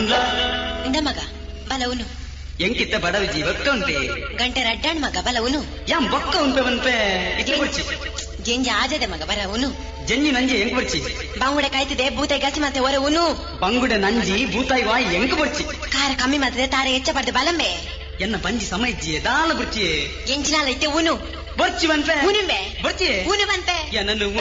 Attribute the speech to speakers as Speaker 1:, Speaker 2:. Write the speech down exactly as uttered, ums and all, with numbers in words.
Speaker 1: ಉನ್ಲ
Speaker 2: ಇಂದ ಮಗ ಬಲ ಉನು
Speaker 1: ಎಂಕಿತ್ತ ಬಡವಿ ಜೀ ಬೊಕ್ಕ ಉಂಟೆ
Speaker 2: ಗಂಟೆ ರಡ್ಡಾಣ್ ಮಗ ಬಲ ಉನು
Speaker 1: ಯಾಂ ಬೊಕ್ಕ ಉಂಪೆ ಬನ್ಪೆ ಇಟ್ಲ ಬರ್ಚಿ
Speaker 2: ಜೆಂಜಿ ಆಜದೆ ಮಗ ಬರ ಉನು
Speaker 1: ಜಂಜಿ ನಂಜಿ ಎಂಕ್ ಬರ್ಚಿ
Speaker 2: ಬಾಂಗುಡೆ ಕಾಯ್ತಿದೆ ಭೂತಾಯಿ ಗಸಿ ಮತ್ತೆ ಹೊರ ಉನು
Speaker 1: ಬಂಗುಡೆ ನಂಜಿ ಭೂತಾಯಿ ವಾಯಿ ಎಂಕ್ ಬರ್ಚಿ
Speaker 2: ಖಾರ ಕಮ್ಮಿ ಮಾಡ್ತದೆ ತಾರೆ ಹೆಚ್ಚ ಪಡ್ದೆ ಬಲಂಬೆ
Speaker 1: ಎನ್ನ ಬಂಜಿ ಸಮಯಜ್ಜಿ ದಾಲ ಬರ್ಚಿ
Speaker 2: ಎಂಚಿನಾಲ ಐತೆ ಉನು
Speaker 1: ಬರ್ಚಿ ಬನ್ಪೆ
Speaker 2: ಉನುಂಬೆ
Speaker 1: ಬರ್ಚಿ
Speaker 2: ಉನು ಬನ್ಪೆ
Speaker 1: ಎನ್ನನ್ನು